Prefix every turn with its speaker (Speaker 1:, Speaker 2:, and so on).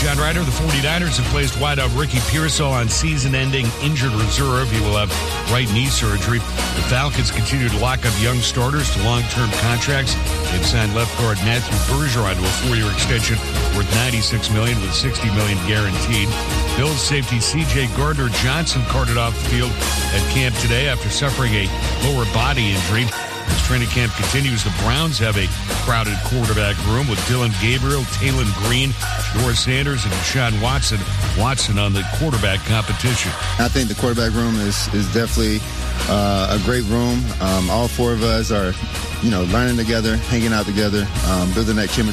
Speaker 1: John Ryder. The 49ers have placed wideout Ricky Pearsall on season-ending injured reserve. He will have right knee surgery. The Falcons continue to lock up young starters to long-term contracts. They've signed left guard Matthew Bergeron to a 4-year extension worth $96 million with $60 million guaranteed. Bills safety C.J. Gardner-Johnson carted off the field at camp today after suffering a lower body injury. As training camp continues, the Browns have a crowded quarterback room with Dylan Gabriel, Taylon Green, Doris Sanders, and Deshaun Watson on the quarterback competition.
Speaker 2: I think the quarterback room is definitely a great room. All four of us are, learning together, hanging out together, building that chemistry.